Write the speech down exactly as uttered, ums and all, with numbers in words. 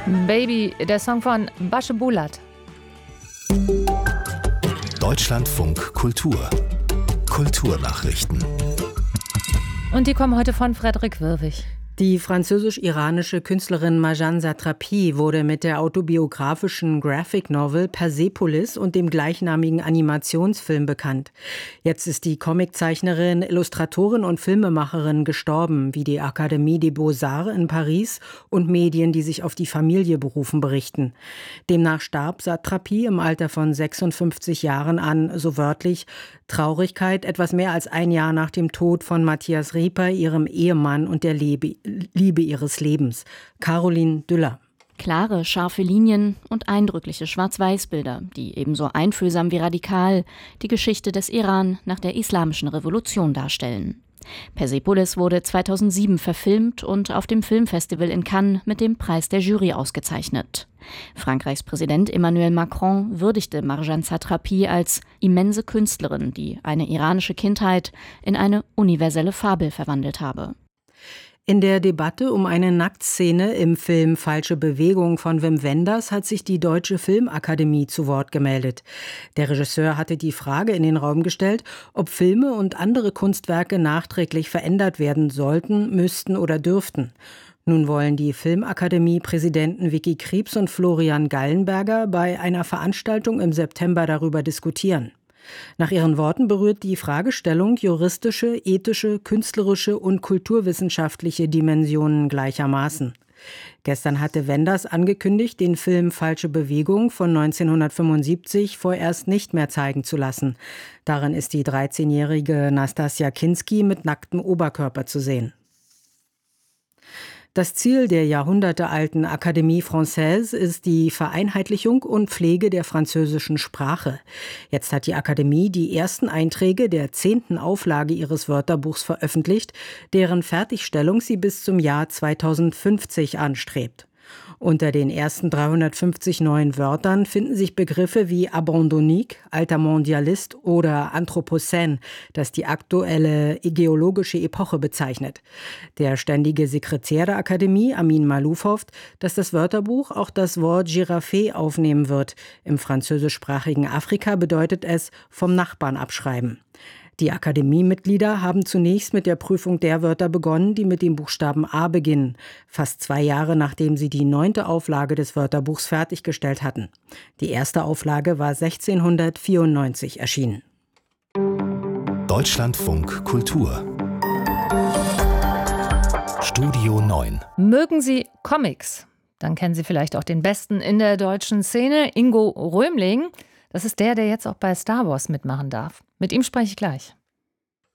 Baby, der Song von Basche Bulat. Deutschlandfunk Kultur. Kulturnachrichten. Und die kommen heute von Frederik Wirwig. Die französisch-iranische Künstlerin Marjane Satrapi wurde mit der autobiografischen Graphic Novel Persepolis und dem gleichnamigen Animationsfilm bekannt. Jetzt ist die Comiczeichnerin, Illustratorin und Filmemacherin gestorben, wie die Académie des Beaux-Arts in Paris und Medien, die sich auf die Familie berufen, berichten. Demnach starb Satrapi im Alter von sechsundfünfzig Jahren an, so wörtlich, Traurigkeit, etwas mehr als ein Jahr nach dem Tod von Matthias Rieper, ihrem Ehemann und der Liebe, Liebe ihres Lebens. Caroline Düller. Klare, scharfe Linien und eindrückliche Schwarz-Weiß-Bilder, die ebenso einfühlsam wie radikal die Geschichte des Iran nach der Islamischen Revolution darstellen. Persepolis wurde zweitausendsieben verfilmt und auf dem Filmfestival in Cannes mit dem Preis der Jury ausgezeichnet. Frankreichs Präsident Emmanuel Macron würdigte Marjane Satrapi als immense Künstlerin, die eine iranische Kindheit in eine universelle Fabel verwandelt habe. In der Debatte um eine Nacktszene im Film Falsche Bewegung von Wim Wenders hat sich die Deutsche Filmakademie zu Wort gemeldet. Der Regisseur hatte die Frage in den Raum gestellt, ob Filme und andere Kunstwerke nachträglich verändert werden sollten, müssten oder dürften. Nun wollen die Filmakademie-Präsidenten Vicky Krieps und Florian Gallenberger bei einer Veranstaltung im September darüber diskutieren. Nach ihren Worten berührt die Fragestellung juristische, ethische, künstlerische und kulturwissenschaftliche Dimensionen gleichermaßen. Gestern hatte Wenders angekündigt, den Film Falsche Bewegung von neunzehnhundertfünfundsiebzig vorerst nicht mehr zeigen zu lassen. Darin ist die dreizehnjährige Nastassja Kinski mit nacktem Oberkörper zu sehen. Das Ziel der jahrhundertealten Académie Française ist die Vereinheitlichung und Pflege der französischen Sprache. Jetzt hat die Akademie die ersten Einträge der zehnten Auflage ihres Wörterbuchs veröffentlicht, deren Fertigstellung sie bis zum Jahr zweitausendfünfzig anstrebt. Unter den ersten dreihundertfünfzig neuen Wörtern finden sich Begriffe wie Abandonnique, alter Mondialist oder Anthropocän, das die aktuelle geologische Epoche bezeichnet. Der ständige Sekretär der Akademie, Amin Malouf, hofft, dass das Wörterbuch auch das Wort Giraffe aufnehmen wird. Im französischsprachigen Afrika bedeutet es vom Nachbarn abschreiben. Die Akademiemitglieder haben zunächst mit der Prüfung der Wörter begonnen, die mit dem Buchstaben A beginnen, fast zwei Jahre nachdem sie die neunte Auflage des Wörterbuchs fertiggestellt hatten. Die erste Auflage war sechzehnhundertvierundneunzig erschienen. Deutschlandfunk Kultur. Studio neun. Mögen Sie Comics? Dann kennen Sie vielleicht auch den Besten in der deutschen Szene, Ingo Römling. Das ist der, der jetzt auch bei Star Wars mitmachen darf. Mit ihm spreche ich gleich.